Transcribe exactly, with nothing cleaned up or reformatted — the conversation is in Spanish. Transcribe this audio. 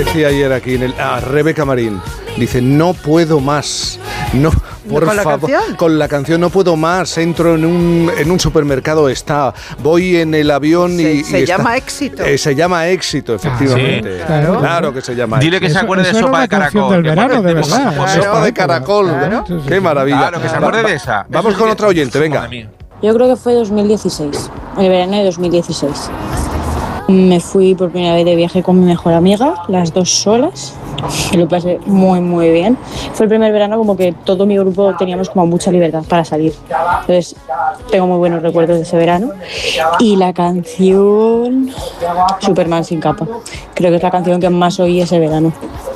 decía ayer aquí en el a Rebeca Marín. Dice, no puedo más. No, por ¿Con la favor, canción? con la canción no puedo más. Entro en un en un supermercado, está. Voy en el avión Se, y se y llama está. Éxito. Eh, se llama Éxito, efectivamente. Ah, ¿sí? claro. Claro. que se llama Dile que Eso- se acuerde de eso era Sopa una de canción Caracol. del que verano, pone- de verdad. Claro. Sopa de caracol. Claro. Sí, sí, Qué sí. maravilla. Claro, que se acuerde de esa. Vamos Eso con sí otro que- oyente, venga. Madre mía. Yo creo que fue dos mil dieciséis, el verano de dos mil dieciséis. Me fui por primera vez de viaje con mi mejor amiga, las dos solas. Me lo pasé muy, muy bien. Fue el primer verano como que todo mi grupo teníamos como mucha libertad para salir. Entonces, tengo muy buenos recuerdos de ese verano. Y la canción Superman sin capa. Creo que es la canción que más oí ese verano.